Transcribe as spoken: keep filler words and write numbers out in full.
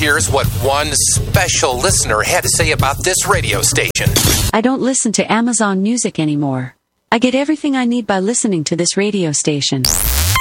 here's what one special listener had to say about this radio station. I don't listen to Amazon Music anymore. I get everything I need by listening to this radio station.